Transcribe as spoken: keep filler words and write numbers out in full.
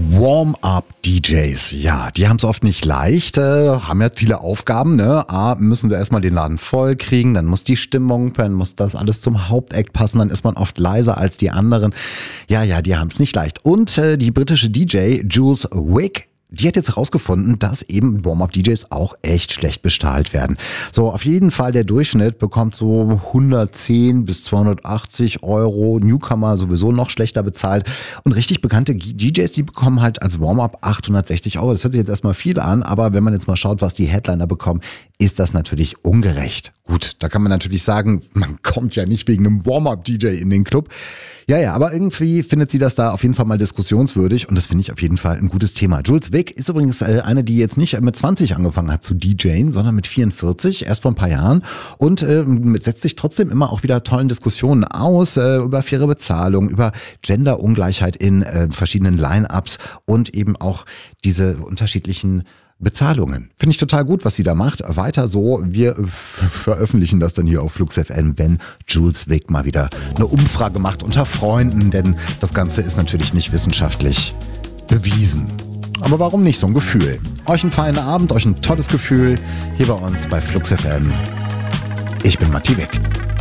Warm-up-D Js, ja, die haben es oft nicht leicht, äh, haben ja viele Aufgaben, ne? A, müssen sie erstmal den Laden voll kriegen, dann muss die Stimmung, dann muss das alles zum Hauptact passen, dann ist man oft leiser als die anderen. Ja, ja, die haben es nicht leicht. Und äh, die britische D J Jules Wick, die hat jetzt herausgefunden, dass eben Warm-up-D Js auch echt schlecht bezahlt werden. So, auf jeden Fall der Durchschnitt bekommt so hundertzehn bis zweihundertachtzig Euro. Newcomer sowieso noch schlechter bezahlt. Und richtig bekannte D Js, die bekommen halt als Warm-up achthundertsechzig Euro. Das hört sich jetzt erstmal viel an, aber wenn man jetzt mal schaut, was die Headliner bekommen, ist das natürlich ungerecht. Gut, da kann man natürlich sagen, man kommt ja nicht wegen einem Warm-up-D J in den Club. Ja, ja, aber irgendwie findet sie das da auf jeden Fall mal diskussionswürdig und das finde ich auf jeden Fall ein gutes Thema. Jules Wick ist übrigens äh, eine, die jetzt nicht mit zwanzig angefangen hat zu DJen, sondern mit vierundvierzig, erst vor ein paar Jahren und äh, setzt sich trotzdem immer auch wieder tollen Diskussionen aus äh, über faire Bezahlung, über Genderungleichheit in äh, verschiedenen Line-Ups und eben auch diese unterschiedlichen Bezahlungen. Finde ich total gut, was sie da macht. Weiter so. Wir f- veröffentlichen das dann hier auf Flux F M, wenn Jules Wick mal wieder eine Umfrage macht unter Freunden, denn das Ganze ist natürlich nicht wissenschaftlich bewiesen. Aber warum nicht so ein Gefühl? Euch einen feinen Abend, euch ein tolles Gefühl hier bei uns bei Flux F M. Ich bin Matti Wick.